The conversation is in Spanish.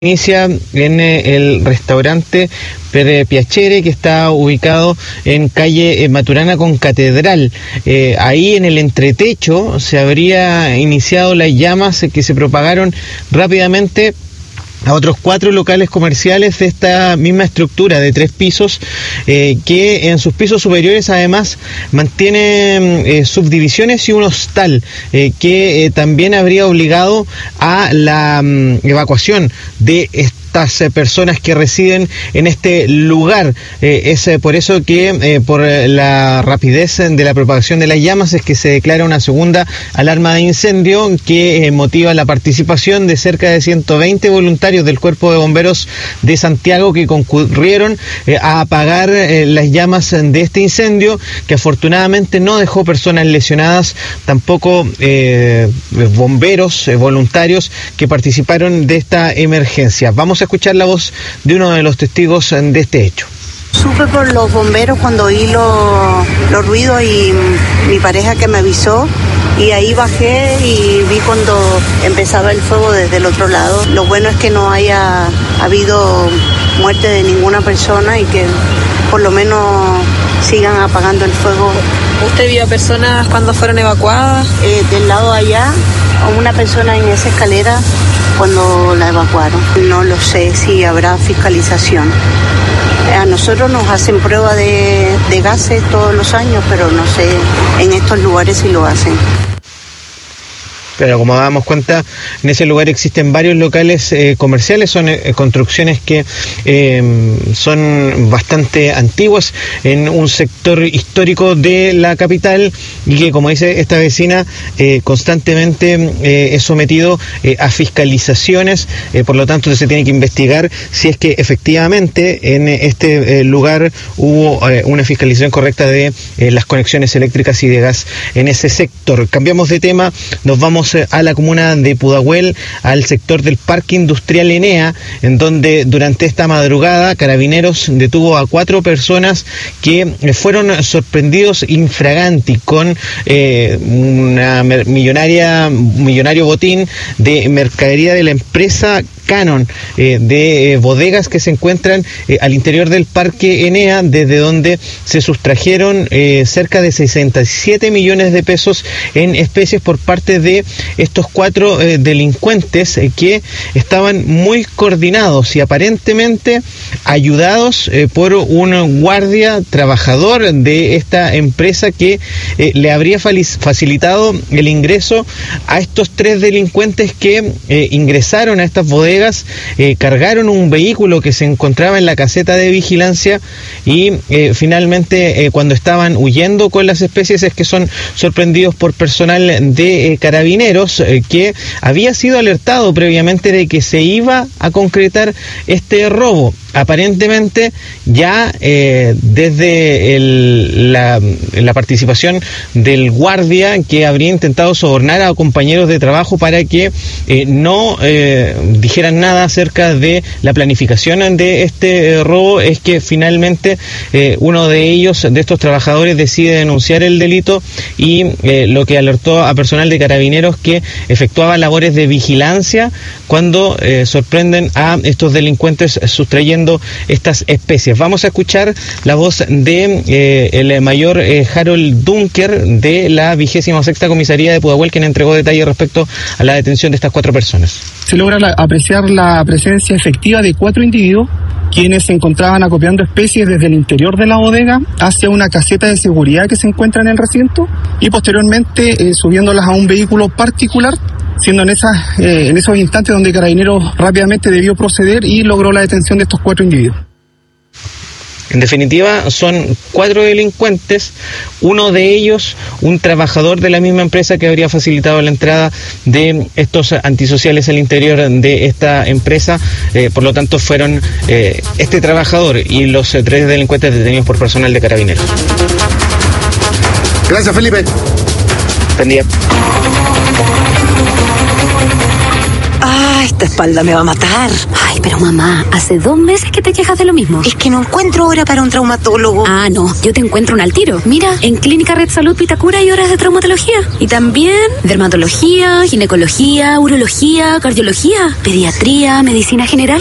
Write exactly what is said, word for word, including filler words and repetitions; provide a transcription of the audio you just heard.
Inicia en el restaurante Per Piacere, que está ubicado en calle Maturana con Catedral. Eh, ahí en el entretecho se habría iniciado las llamas que se propagaron rápidamente a otros cuatro locales comerciales de esta misma estructura de tres pisos, eh, que en sus pisos superiores además mantiene eh, subdivisiones y un hostal, eh, que eh, también habría obligado a la um, evacuación de estas personas que residen en este lugar. Eh, es eh, por eso que eh, por la rapidez de la propagación de las llamas es que se declara una segunda alarma de incendio que eh, motiva la participación de cerca de ciento veinte voluntarios del Cuerpo de Bomberos de Santiago, que concurrieron eh, a apagar eh, las llamas de este incendio, que afortunadamente no dejó personas lesionadas, tampoco eh, bomberos eh, voluntarios que participaron de esta emergencia. Vamos a escuchar la voz de uno de los testigos de este hecho. Supe por los bomberos cuando oí los lo ruidos y mi pareja que me avisó, y ahí bajé y vi cuando empezaba el fuego desde el otro lado. Lo bueno es que no haya habido muerte de ninguna persona y que por lo menos sigan apagando el fuego. ¿Usted vio a personas cuando fueron evacuadas? Eh, del lado allá, una persona en esa escalera cuando la evacuaron. No lo sé si habrá fiscalización. A nosotros nos hacen prueba de, de gases todos los años, pero no sé en estos lugares si lo hacen. Pero como damos cuenta, en ese lugar existen varios locales eh, comerciales, son eh, construcciones que eh, son bastante antiguas en un sector histórico de la capital y que, como dice esta vecina, eh, constantemente eh, es sometido eh, a fiscalizaciones, eh, por lo tanto se tiene que investigar si es que efectivamente en este eh, lugar hubo eh, una fiscalización correcta de eh, las conexiones eléctricas y de gas en ese sector. Cambiamos de tema, nos vamos a la comuna de Pudahuel, al sector del Parque Industrial Enea, en donde durante esta madrugada Carabineros detuvo a cuatro personas que fueron sorprendidos infraganti con eh, una millonaria, millonario botín de mercadería de la empresa Canon, eh, de eh, bodegas que se encuentran eh, al interior del Parque Enea, desde donde se sustrajeron eh, cerca de sesenta y siete millones de pesos en especies por parte de estos cuatro eh, delincuentes eh, que estaban muy coordinados y aparentemente ayudados eh, por un guardia trabajador de esta empresa que eh, le habría facilitado el ingreso a estos tres delincuentes que eh, ingresaron a estas bodegas. Eh, cargaron un vehículo que se encontraba en la caseta de vigilancia y eh, finalmente eh, cuando estaban huyendo con las especies es que son sorprendidos por personal de eh, Carabineros eh, que había sido alertado previamente de que se iba a concretar este robo. Aparentemente ya eh, desde el, la, la participación del guardia, que habría intentado sobornar a compañeros de trabajo para que eh, no eh, dijeran nada acerca de la planificación de este eh, robo, es que finalmente eh, uno de ellos, de estos trabajadores, decide denunciar el delito y eh, lo que alertó a personal de Carabineros que efectuaba labores de vigilancia cuando eh, sorprenden a estos delincuentes sustrayendo estas especies. Vamos a escuchar la voz de eh, el mayor eh, Harold Dunker de la vigésima sexta comisaría de Pudahuel, quien entregó detalles respecto a la detención de estas cuatro personas. Se logra la, apreciar la presencia efectiva de cuatro individuos quienes se encontraban acopiando especies desde el interior de la bodega hacia una caseta de seguridad que se encuentra en el recinto y posteriormente eh, subiéndolas a un vehículo particular, siendo en, esas, eh, en esos instantes donde Carabineros rápidamente debió proceder y logró la detención de estos cuatro individuos. En definitiva, son cuatro delincuentes, uno de ellos un trabajador de la misma empresa que habría facilitado la entrada de estos antisociales al interior de esta empresa. Eh, por lo tanto, fueron eh, este trabajador y los eh, tres delincuentes detenidos por personal de Carabineros. Gracias, Felipe. Buen día. Ah. Ay, esta espalda me va a matar. Ay, pero mamá, hace dos meses que te quejas de lo mismo. Es que no encuentro hora para un traumatólogo. Ah, no, yo te encuentro un al tiro. Mira, en Clínica Red Salud Vitacura hay horas de traumatología. Y también dermatología, ginecología, urología, cardiología, pediatría, medicina general.